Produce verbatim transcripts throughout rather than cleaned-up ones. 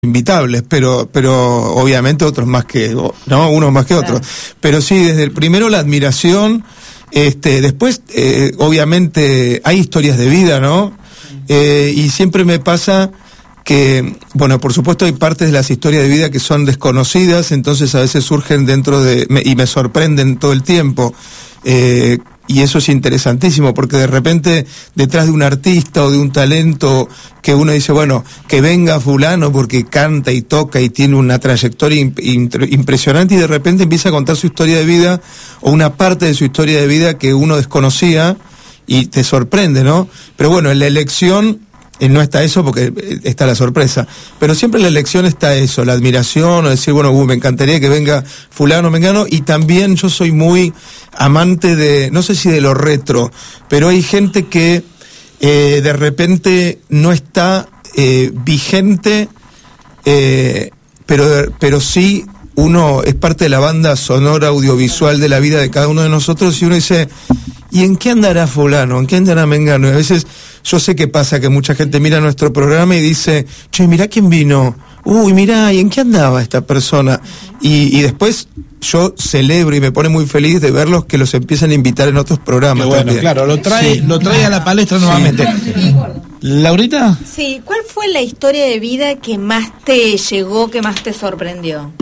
invitables, pero pero obviamente otros más que, no, unos más que otros. Claro. Pero sí, desde el primero la admiración, este, después eh, obviamente hay historias de vida, ¿no? Eh, y siempre me pasa que, bueno, por supuesto hay partes de las historias de vida que son desconocidas, entonces a veces surgen dentro de, me, y me sorprenden todo el tiempo, eh, y eso es interesantísimo, porque de repente detrás de un artista o de un talento que uno dice, bueno, que venga fulano porque canta y toca y tiene una trayectoria imp- imp- impresionante, y de repente empieza a contar su historia de vida, o una parte de su historia de vida que uno desconocía, y te sorprende, ¿no? Pero bueno, en la elección eh, no está eso porque está la sorpresa, pero siempre en la elección está eso, la admiración, o decir, bueno, uh, me encantaría que venga fulano, mengano, y también yo soy muy amante de, no sé si de lo retro, pero hay gente que eh, de repente no está eh, vigente, eh, pero, pero sí uno es parte de la banda sonora audiovisual de la vida de cada uno de nosotros, y uno dice, ¿y en qué andará fulano? ¿En qué andará mengano? Y a veces yo sé que pasa que mucha gente mira nuestro programa y dice, che, mirá quién vino, uy, mirá, ¿y en qué andaba esta persona? Y, y después yo celebro y me pone muy feliz de verlos que los empiezan a invitar en otros programas. Qué bueno, también. claro, lo trae, sí. lo trae a la palestra sí. nuevamente. ¿Laurita? Sí, ¿cuál fue la historia de vida que más te llegó, que más te sorprendió?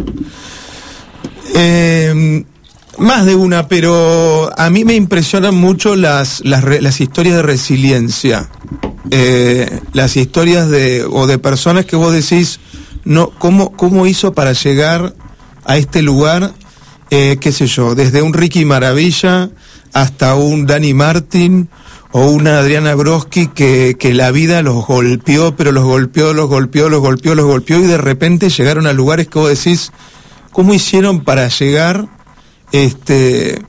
Eh... Más de una, pero a mí me impresionan mucho las las, las historias de resiliencia, eh, las historias de o de personas que vos decís, no, cómo cómo hizo para llegar a este lugar, eh, qué sé yo, desde un Ricky Maravilla hasta un Dani Martin o una Adriana Broski que que la vida los golpeó, pero los golpeó, los golpeó, los golpeó, los golpeó y de repente llegaron a lugares que vos decís, ¿cómo hicieron para llegar? Este,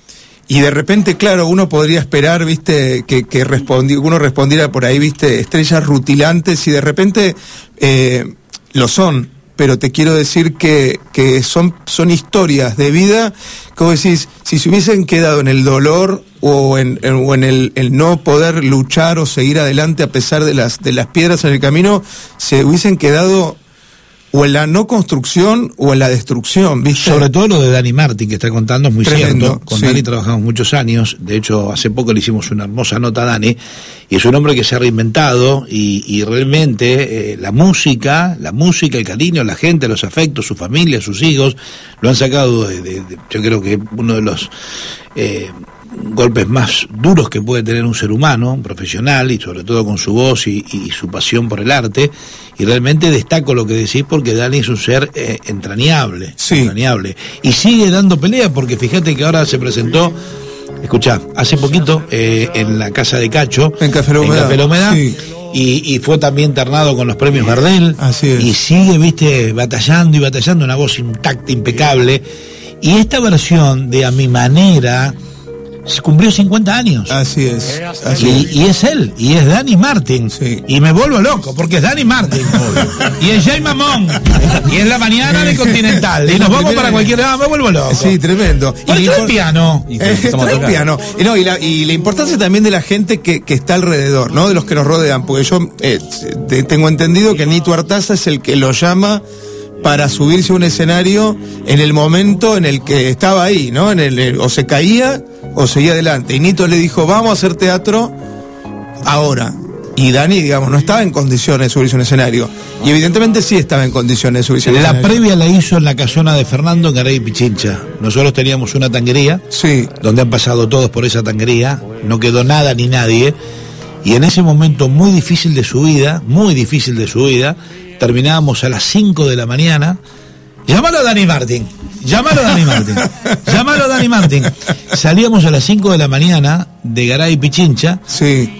y de repente, claro, uno podría esperar, viste, que, que respondi, uno respondiera por ahí, viste, estrellas rutilantes, y de repente eh, lo son, pero te quiero decir que, que son, son historias de vida, como decís, si se hubiesen quedado en el dolor o en, en, o en el, el no poder luchar o seguir adelante a pesar de las, de las piedras en el camino, se hubiesen quedado o en la no construcción o en la destrucción, ¿viste? Sobre todo lo de Dani Martin que está contando es muy Tremendo, cierto. Con sí. Dani trabajamos muchos años, de hecho hace poco le hicimos una hermosa nota a Dani, y es un hombre que se ha reinventado y, y realmente eh, la música, la música, el cariño, la gente, los afectos, su familia, sus hijos, lo han sacado de, de, de yo creo que uno de los eh, golpes más duros que puede tener un ser humano, un profesional, y sobre todo con su voz y, y su pasión por el arte, y realmente destaco lo que decís porque Dani es un ser eh, entrañable, sí. entrañable, y sigue dando pelea porque fíjate que ahora se presentó, escuchá, hace poquito eh, en la Casa de Cacho, en Café La Humedad, en Café La Humedad sí. y, y fue también ternado con los premios Gardel, así es. Y sigue, viste, batallando y batallando, una voz intacta, impecable, y esta versión de A Mi Manera se cumplió cincuenta años. Así es. Así y, es. y es él, y es Dani Martin. Sí. Y me vuelvo loco, porque es Dani Martin. Y es Jay Mamón. Y es la mañana de Continental. Y nos vamos para cualquier lado, me vuelvo loco. Sí, tremendo. Y el import... piano. Y eh, el piano. Y, no, y, la, y la importancia también de la gente que, que está alrededor, ¿no? De los que nos rodean. Porque yo eh, te, tengo entendido que Nito Artaza es el que lo llama para subirse a un escenario en el momento en el que estaba ahí, ¿no? En el, el, o se caía o seguía adelante. Y Nito le dijo, vamos a hacer teatro ahora. Y Dani, digamos, no estaba en condiciones de subirse a un escenario. Y evidentemente sí estaba en condiciones de subirse a un la escenario. La previa la hizo en la casona de Fernando en Garay y Pichincha. Nosotros teníamos una tanguería, sí. donde han pasado todos por esa tanguería. No quedó nada ni nadie. Y en ese momento muy difícil de su vida, muy difícil de su vida, terminábamos a las cinco de la mañana. Llámalo a Dani Martin, llámalo a Dani Martin, llámalo a Dani Martin. Salíamos a las cinco de la mañana de Garay y Pichincha. Sí.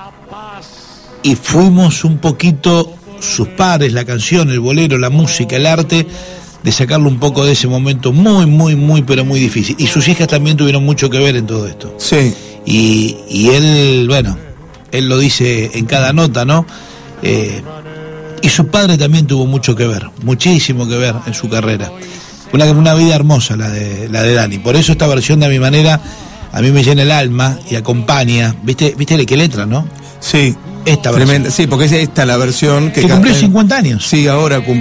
Y fuimos un poquito sus pares, la canción, el bolero, la música, el arte, de sacarlo un poco de ese momento muy, muy, muy, pero muy difícil. Y sus hijas también tuvieron mucho que ver en todo esto. Sí. Y, y él, bueno, él lo dice en cada nota, ¿no? Eh, y su padre también tuvo mucho que ver, muchísimo que ver en su carrera. Una, una vida hermosa la de, la de Dani. Por eso esta versión de A Mi Manera a mí me llena el alma y acompaña. ¿Viste, viste qué letra, no? Sí. Esta Tremenda, versión. sí, porque es esta la versión que, Que cumplió canta- cincuenta años. Sí, ahora cumplió.